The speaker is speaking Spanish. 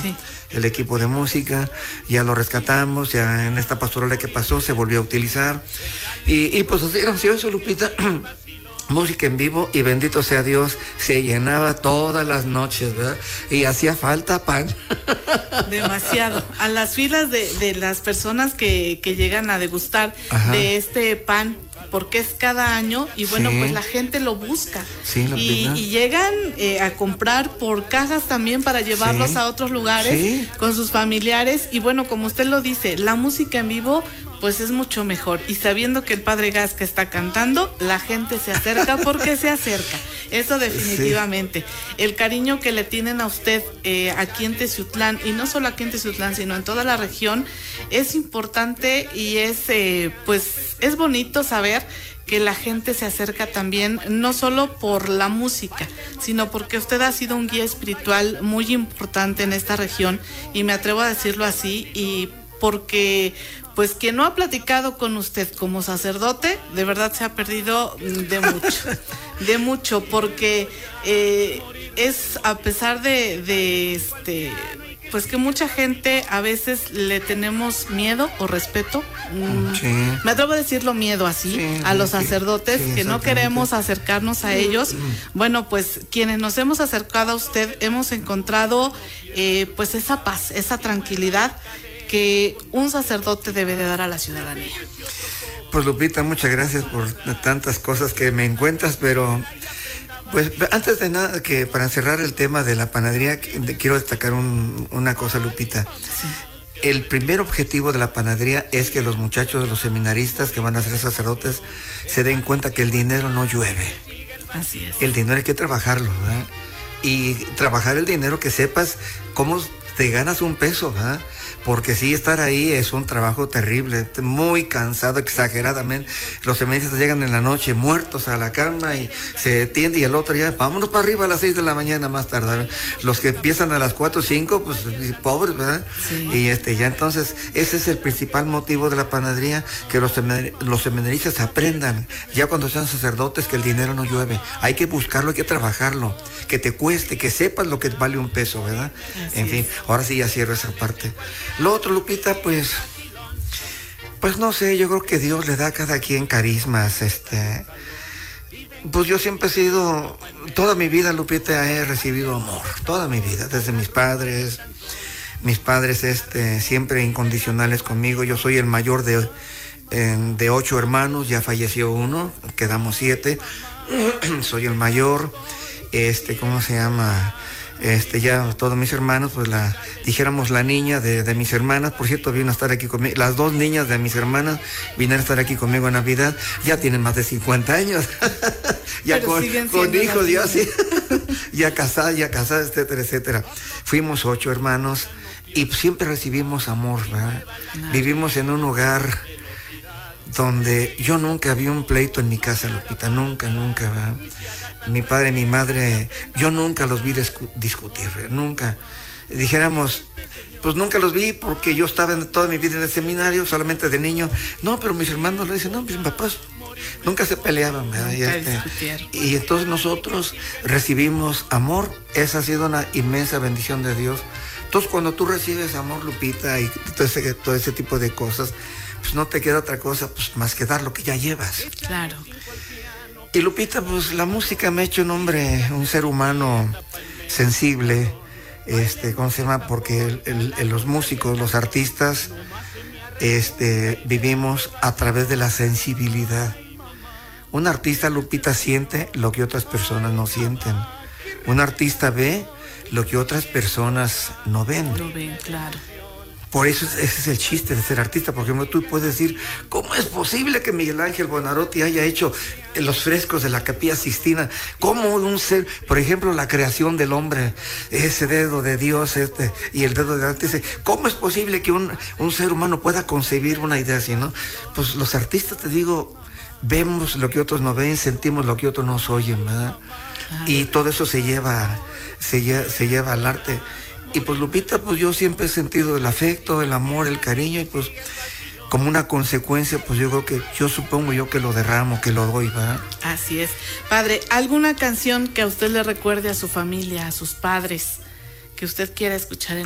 sí, el equipo de música, ya lo rescatamos, ya en esta pastoral que pasó se volvió a utilizar. Y pues así ha sido eso, Lupita. Música en vivo y bendito sea Dios, se llenaba todas las noches, ¿verdad? Y hacía falta pan. demasiado. A las filas de las personas que llegan a degustar Ajá. de este pan, porque es cada año, y bueno, Sí. pues la gente lo busca. Sí, y llegan a comprar por cajas también para llevarlos Sí. a otros lugares Sí. con sus familiares. Y bueno, como usted lo dice, la música en vivo pues es mucho mejor, y sabiendo que el Padre Gasca está cantando, la gente se acerca porque se acerca, eso definitivamente. Sí. El cariño que le tienen a usted aquí en Teciutlán, y no solo aquí en Teciutlán, sino en toda la región, es importante, y pues es bonito saber que la gente se acerca también, no solo por la música, sino porque usted ha sido un guía espiritual muy importante en esta región, y me atrevo a decirlo así, y porque pues quien no ha platicado con usted como sacerdote, de verdad se ha perdido de mucho, porque es a pesar de pues que mucha gente a veces le tenemos miedo o respeto, Sí. me atrevo a decirlo, miedo así, Sí, a los sí, sacerdotes, sí, que no queremos acercarnos a ellos. Bueno, pues quienes nos hemos acercado a usted hemos encontrado pues esa paz, esa tranquilidad que un sacerdote debe de dar a la ciudadanía. Pues Lupita, muchas gracias por tantas cosas que me encuentras, pero pues antes de nada, que para cerrar el tema de la panadería, quiero destacar una cosa, Lupita. Sí. El primer objetivo de la panadería es que los muchachos, los seminaristas que van a ser sacerdotes, se den cuenta que el dinero no llueve. Así es. El dinero hay que trabajarlo, ¿verdad? Y trabajar el dinero, que sepas cómo te ganas un peso, ¿verdad? Porque sí, estar ahí es un trabajo terrible, muy cansado, exageradamente. Los seminaristas llegan en la noche muertos a la cama y se tiende, y el otro ya, vámonos para arriba a las 6 de la mañana más tarde. Los que empiezan a las 4 o 5, pues pobres, ¿verdad? Sí. Y ya entonces, ese es el principal motivo de la panadería, que los seminaristas aprendan, ya cuando sean sacerdotes, que el dinero no llueve. Hay que buscarlo, hay que trabajarlo, que te cueste, que sepas lo que vale un peso, ¿verdad? Así en fin, es. ahora sí ya cierro esa parte. Lo otro, Lupita, pues no sé, yo creo que Dios le da a cada quien carismas, pues yo siempre he sido, toda mi vida, Lupita, he recibido amor, toda mi vida, desde mis padres siempre incondicionales conmigo. Yo soy el mayor de 8 hermanos, ya falleció uno, quedamos 7, soy el mayor, ¿cómo se llama? Ya todos mis hermanos, pues dijéramos la niña de mis hermanas, por cierto, vino a estar aquí conmigo, las 2 niñas de mis hermanas vinieron a estar aquí conmigo en Navidad, ya tienen más de 50 años, ya con hijos, ya sí, ya casadas, etcétera, etcétera. Fuimos 8 hermanos y siempre recibimos amor, ¿verdad? No. Vivimos en un hogar donde yo nunca vi un pleito en mi casa, Lupita, nunca, ¿verdad? Mi padre y mi madre, yo nunca los vi discutir, nunca. Dijéramos, pues nunca los vi porque yo estaba toda mi vida en el seminario, solamente de niño. No, pero mis hermanos le dicen, no, mis papás nunca se peleaban, ¿verdad? Y entonces nosotros recibimos amor. Esa ha sido una inmensa bendición de Dios. Entonces cuando tú recibes amor, Lupita, y todo ese tipo de cosas, pues no te queda otra cosa pues más que dar lo que ya llevas. Claro. Y Lupita, pues la música me ha hecho un ser humano sensible, ¿cómo se llama? Porque los músicos, los artistas, vivimos a través de la sensibilidad. Un artista, Lupita, siente lo que otras personas no sienten. Un artista ve lo que otras personas no ven. No ven, claro. Por eso ese es el chiste de ser artista, porque tú puedes decir, ¿cómo es posible que Miguel Ángel Buonarroti haya hecho los frescos de la Capilla Sixtina? ¿Cómo un ser, por ejemplo, la creación del hombre, ese dedo de Dios y el dedo de arte, ¿cómo es posible que un ser humano pueda concebir una idea así, no? Pues los artistas, te digo, vemos lo que otros no ven, sentimos lo que otros no oyen, ¿verdad? Claro. Y todo eso se lleva al arte. Y pues Lupita, pues yo siempre he sentido el afecto, el amor, el cariño, y pues como una consecuencia, pues yo supongo que lo derramo, que lo doy, ¿verdad? Así es. Padre, ¿alguna canción que a usted le recuerde a su familia, a sus padres, que usted quiera escuchar en